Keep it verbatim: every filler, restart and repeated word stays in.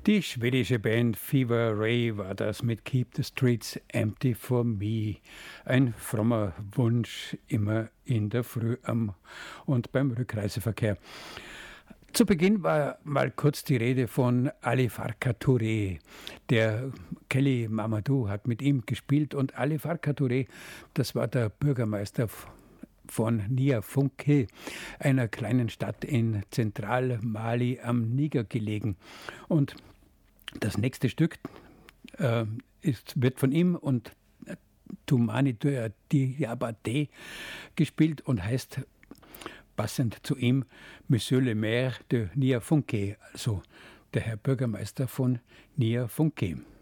Die schwedische Band Fever Ray war das mit Keep the Streets Empty for Me. Ein frommer Wunsch immer in der Früh am und beim Rückreiseverkehr. Zu Beginn war mal kurz die Rede von Ali Farka Touré. Der Kelly Mamadou hat mit ihm gespielt und Ali Farka Touré, das war der Bürgermeister von Niafunké, einer kleinen Stadt in Zentralmali am Niger gelegen. Und das nächste Stück äh, ist, wird von ihm und Toumani Diabaté gespielt und heißt passend zu ihm Monsieur le Maire de Niafunké, also der Herr Bürgermeister von Niafunké.